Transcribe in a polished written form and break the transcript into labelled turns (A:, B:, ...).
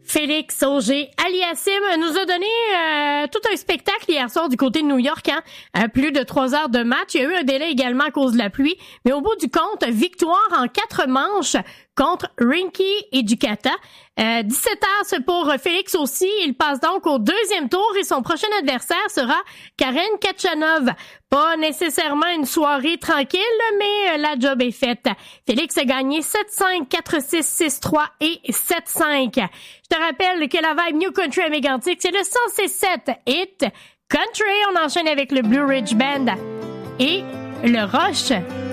A: Félix Auger-Aliassime nous a donné tout un spectacle hier soir du côté de New York. Plus de 3 heures de match. Il y a eu un délai également à cause de la pluie. Mais au bout du compte, victoire en 4 manches contre Rinky Educata. 17 heures pour Félix aussi. Il passe donc au 2e tour et son prochain adversaire sera Karen Khachanov. Pas nécessairement une soirée tranquille, mais la job est faite. Félix a gagné 7-5, 4-6, 6-3 et 7-5. Je te rappelle que la vibe New Country à Mégantic, c'est le 106.7 Hit Country. On enchaîne avec le Blue Ridge Band et le Rush.